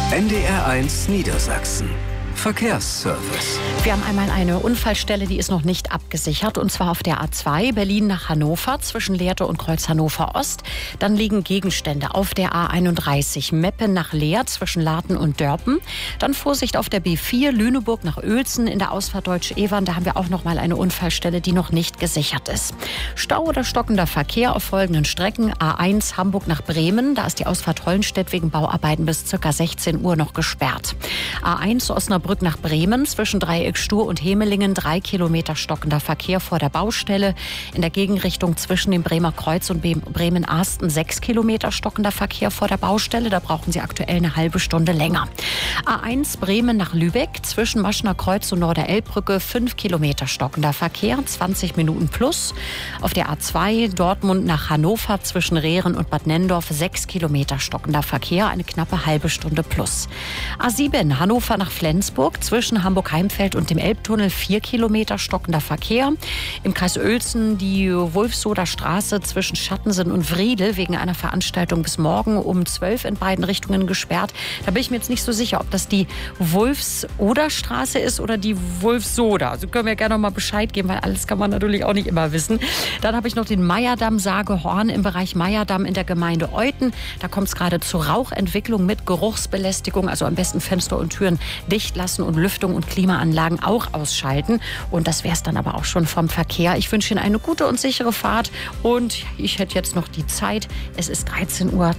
NDR1 Niedersachsen. Verkehrsservice. Wir haben einmal eine Unfallstelle, die ist noch nicht abgesichert, und zwar auf der A2 Berlin nach Hannover zwischen Lehrte und Kreuz Hannover Ost. Dann liegen Gegenstände auf der A31 Meppen nach Leer zwischen Laarten und Dörpen. Dann Vorsicht auf der B4 Lüneburg nach Uelzen in der Ausfahrt Deutsch-Evern. Da haben wir auch noch mal eine Unfallstelle, die noch nicht gesichert ist. Stau oder stockender Verkehr auf folgenden Strecken. A1 Hamburg nach Bremen. Da ist die Ausfahrt Hollenstedt wegen Bauarbeiten bis ca. 16 Uhr noch gesperrt. A1 Osnabrück nach Bremen zwischen Dreieck Stur und Hemelingen 3 Kilometer stockender Verkehr vor der Baustelle. In der Gegenrichtung zwischen dem Bremer Kreuz und Bremen-Arsten 6 Kilometer stockender Verkehr vor der Baustelle. Da brauchen Sie aktuell eine halbe Stunde länger. A1 Bremen nach Lübeck zwischen Maschner Kreuz und Norderelbbrücke 5 Kilometer stockender Verkehr, 20 Minuten plus. Auf der A2 Dortmund nach Hannover zwischen Rehren und Bad Nendorf 6 Kilometer stockender Verkehr, eine knappe halbe Stunde plus. A7 Hannover nach Flensburg zwischen Hamburg-Heimfeld und dem Elbtunnel 4 Kilometer stockender Verkehr. Im Kreis Uelzen die Wolfsoder Straße zwischen Schattensen und Wriedel wegen einer Veranstaltung bis morgen um 12 in beiden Richtungen gesperrt. Da bin ich mir jetzt nicht so sicher, ob das die Wolfsoder Straße ist oder die Wolfsoder. Also können wir gerne noch mal Bescheid geben, weil alles kann man natürlich auch nicht immer wissen. Dann habe ich noch den Meierdamm Sagehorn im Bereich Meierdamm in der Gemeinde Euthen. Da kommt es gerade zu Rauchentwicklung mit Geruchsbelästigung. Also am besten Fenster und Türen dicht lassen und Lüftung und Klimaanlagen auch ausschalten. Und das wäre es dann aber auch schon vom Verkehr. Ich wünsche Ihnen eine gute und sichere Fahrt. Und ich hätte jetzt noch die Zeit. Es ist 13:30 Uhr.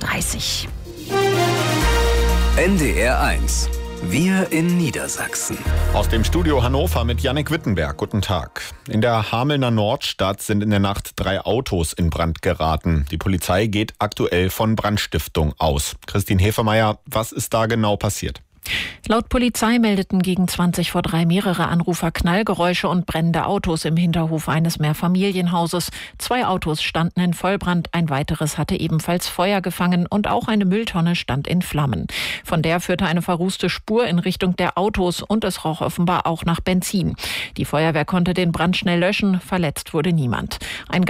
NDR1. Wir in Niedersachsen. Aus dem Studio Hannover mit Jannik Wittenberg. Guten Tag. In der Hamelner Nordstadt sind in der Nacht 3 Autos in Brand geraten. Die Polizei geht aktuell von Brandstiftung aus. Christine Hefermeier, was ist da genau passiert? Laut Polizei meldeten gegen 20 vor 3 mehrere Anrufer Knallgeräusche und brennende Autos im Hinterhof eines Mehrfamilienhauses. 2 Autos standen in Vollbrand, ein weiteres hatte ebenfalls Feuer gefangen und auch eine Mülltonne stand in Flammen. Von der führte eine verrußte Spur in Richtung der Autos und es roch offenbar auch nach Benzin. Die Feuerwehr konnte den Brand schnell löschen, verletzt wurde niemand. Ein